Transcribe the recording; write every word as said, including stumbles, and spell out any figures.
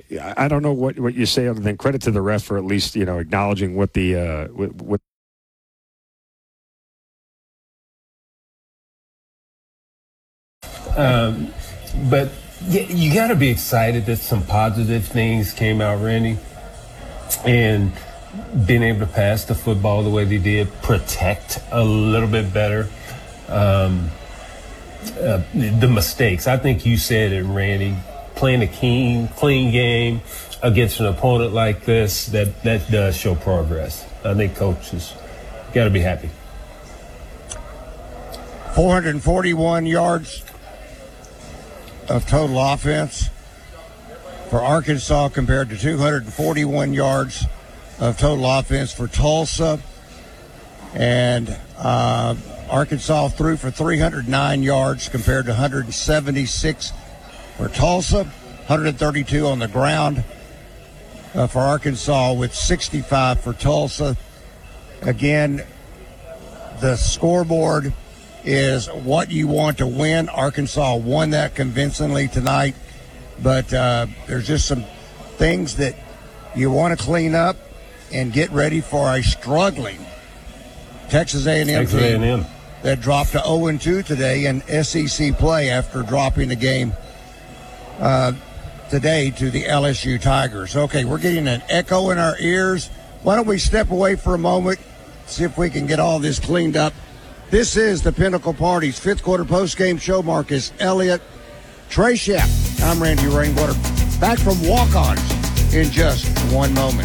I don't know what, what you say other than credit to the ref for at least, you know, acknowledging what the uh, what, what Um, but yeah, you got to be excited that some positive things came out, Randy, and being able to pass the football the way they did, protect a little bit better. Um, uh, the mistakes, I think you said it, Randy, playing a clean, clean game against an opponent like this, that, that does show progress. I think coaches got to be happy. four hundred forty-one yards of total offense for Arkansas compared to two hundred forty-one yards of total offense for Tulsa. And uh, Arkansas threw for three hundred nine yards compared to one hundred seventy-six for Tulsa, one hundred thirty-two on the ground uh, for Arkansas with sixty-five for Tulsa. Again, the scoreboard is what you want to win. Arkansas won that convincingly tonight, but uh, there's just some things that you want to clean up and get ready for a struggling Texas A and M Texas team A and M that dropped to oh and two today in S E C play after dropping the game uh, today to the L S U Tigers. Okay, we're getting an echo in our ears. Why don't we step away for a moment, see if we can get all this cleaned up. This is the Pinnacle Party's fifth quarter postgame show. Marcus Elliott, Trey Shepp. I'm Randy Rainwater. Back from walk-ons in just one moment.